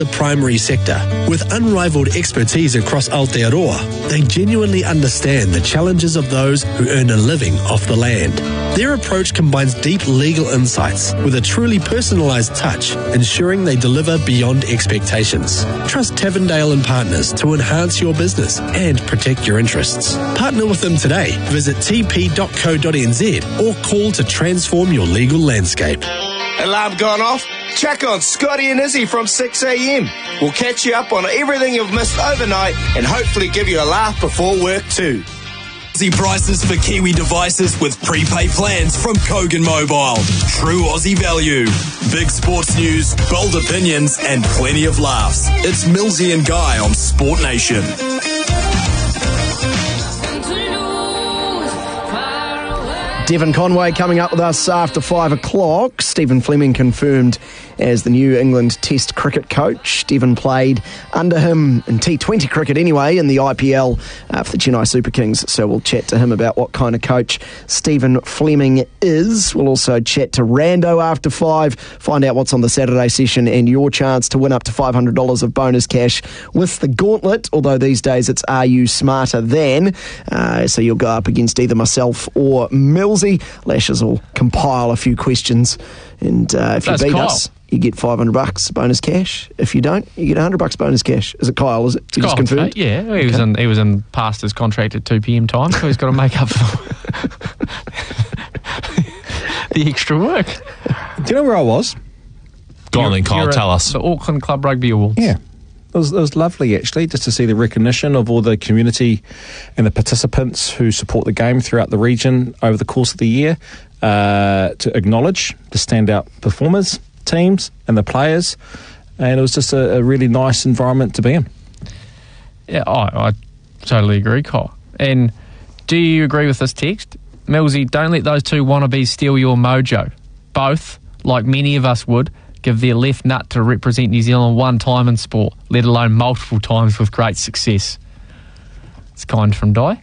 the primary sector. With unrivaled expertise across Aotearoa, they genuinely understand the challenges of those who earn a living off the land. Their approach combines deep legal insights with a truly personalised touch, ensuring they deliver beyond expectations. Trust Tavendale and Partners to enhance your business and protect your interests. Partner with them today. Visit tp.co.nz or call to transform your legal landscape. Alarm gone off? Check on Scotty and Izzy from 6 a.m. We'll catch you up on everything you've missed overnight and hopefully give you a laugh before work too. Aussie prices for Kiwi devices with prepaid plans from Kogan Mobile. True Aussie value. Big sports news, bold opinions and plenty of laughs. It's Millsy and Guy on Sport Nation. Devon Conway coming up with us after 5 o'clock. Stephen Fleming confirmed as the New England Test cricket coach. Devon played under him in T20 cricket anyway in the IPL for the Chennai Super Kings. So we'll chat to him about what kind of coach Stephen Fleming is. We'll also chat to Rando after 5, find out what's on the Saturday session and your chance to win up to $500 of bonus cash with the gauntlet, although these days it's Are You Smarter Than? So you'll go up against either myself or Millsy. Lashes will compile a few questions, and if you beat us, you get $500 bonus cash. If you don't, you get $100 bonus cash. Is it Kyle? Is it? You just confirmed? Yeah, he was in past his contract at 2 p.m. time, so he's got to make up for the extra work. Do you know where I was? Go on then, Kyle, tell us. The Auckland Club Rugby Awards. Yeah. It was lovely, actually, just to see the recognition of all the community and the participants who support the game throughout the region over the course of the year, to acknowledge the standout performers, teams and the players. And it was just a really nice environment to be in. Yeah, I totally agree, Kyle. And do you agree with this text? Millsy, don't let those two wannabes steal your mojo. Both, like many of us would, give their left nut to represent New Zealand one time in sport, let alone multiple times with great success. It's kind from Di.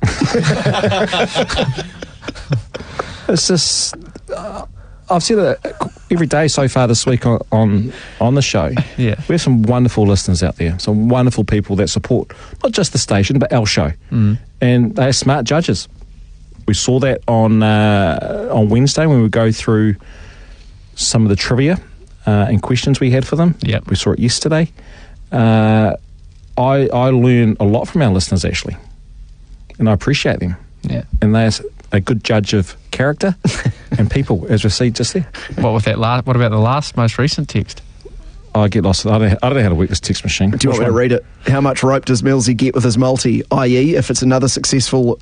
It's just... I've said it every day so far this week on the show. Yeah. We have some wonderful listeners out there, some wonderful people that support not just the station, but our show. And they're smart judges. We saw that on Wednesday when we go through some of the trivia and questions we had for them. Yep. We saw it yesterday. I learn a lot from our listeners, actually, and I appreciate them. Yeah. And they're a good judge of character and people, as we see just there. What about the most recent text? I get lost. I don't know how to work this text machine. Do you want me to read it? How much rope does Millsy get with his multi? I.e., if it's another successful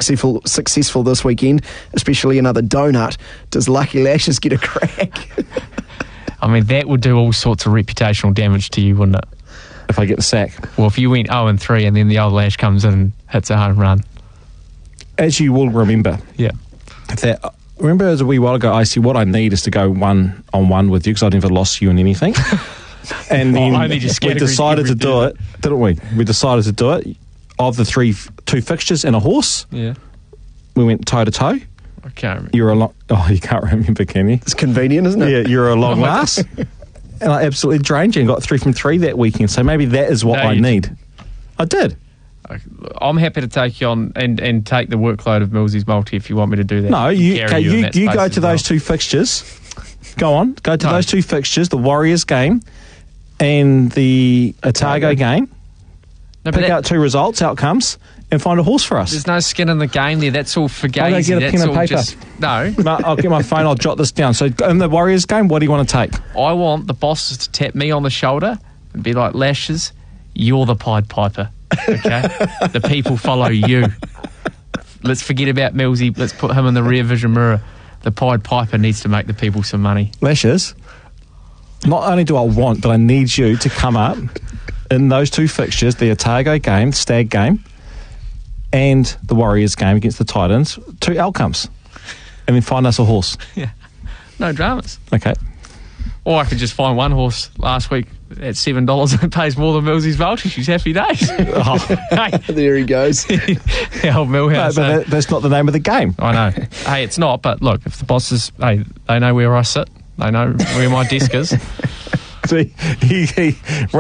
this weekend, especially another donut, does Lucky Lashes get a crack? I mean, that would do all sorts of reputational damage to you, wouldn't it? If I get the sack. Well, if you went 0-3 and then the old Lash comes in and hits a home run. As you will remember. Yeah. Remember as a wee while ago, I said what I need is to go 1-on-1 with you because I've never lost you in anything. And then we decided to do it, didn't we? We decided to do it. Of the two fixtures and a horse, yeah, we went toe-to-toe. I can't remember. You can't remember, can you? It's convenient, isn't it? Yeah, you're a long last. And I absolutely drained you and got 3 from 3 that weekend. So maybe that is what I need. I did. I'm happy to take you on and take the workload of Millsy's multi if you want me to do that. No, you go to those two fixtures. Go to those two fixtures, the Warriors game and the Otago game. No, pick out 2 results, outcomes, and find a horse for us. There's no skin in the game there. That's all for gazy. I'll go get a pen and paper. No. I'll get my phone, I'll jot this down. So in the Warriors game, what do you want to take? I want the bosses to tap me on the shoulder and be like, Lashes, you're the Pied Piper. Okay? The people follow you. Let's forget about Millsy. Let's put him in the rear vision mirror. The Pied Piper needs to make the people some money. Lashes, not only do I want, but I need you to come up in those 2 fixtures, the Otago game, Stag game, and the Warriors game against the Titans, 2 outcomes, and then find us a horse. Yeah. No dramas. Okay. Or I could just find one horse last week at $7 and pays more than Millsy's multi. She's happy days. Hey. There he goes. The old Millhouse. No, but that's not the name of the game. I know. Hey, it's not, but look, if the bosses, they know where I sit. They know where my desk is. he